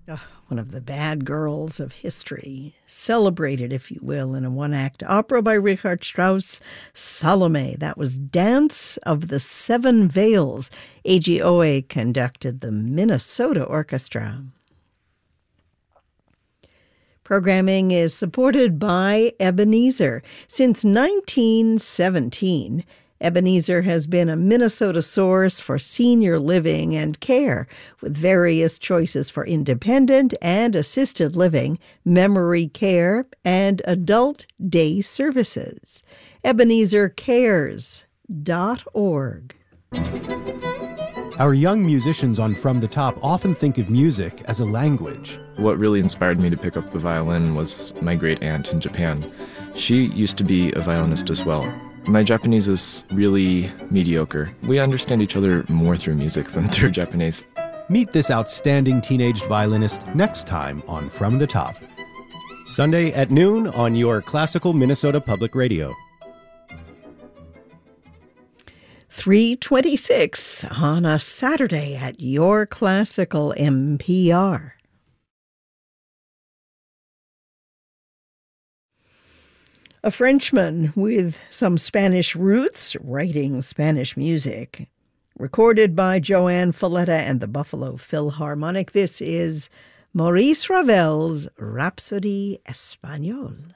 One of the bad girls of history, celebrated, if you will, in a one-act opera by Richard Strauss, Salome. That was Dance of the Seven Veils. A.G. Owe conducted the Minnesota Orchestra. Programming is supported by Ebenezer. Since 1917, Ebenezer has been a Minnesota source for senior living and care, with various choices for independent and assisted living, memory care, and adult day services. EbenezerCares.org. Our young musicians on From the Top often think of music as a language. What really inspired me to pick up the violin was my great aunt in Japan. She used to be a violinist as well. My Japanese is really mediocre. We understand each other more through music than through Japanese. Meet this outstanding teenage violinist next time on From the Top. Sunday at noon on your classical Minnesota Public Radio. 3:26 on a Saturday at your classical MPR. A Frenchman with some Spanish roots writing Spanish music. Recorded by Joanne Falletta and the Buffalo Philharmonic, this is Maurice Ravel's Rhapsody Espagnole.